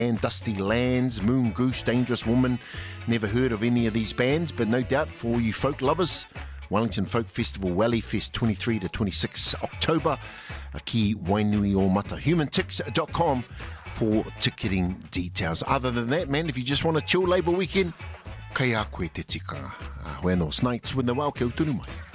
and Dusty Lands, Moon Goose, Dangerous Woman. Never heard of any of these bands, but no doubt for all you folk lovers, Wellington Folk Festival, Wellifest, 23 to 26 October. Ki Wainui o Mata. Humantix.com for ticketing details. Other than that, man, if you just want a chill Labour weekend, kai a koe te tikanga. Hoi anō, Snakes with the Wau, kia uturu mai.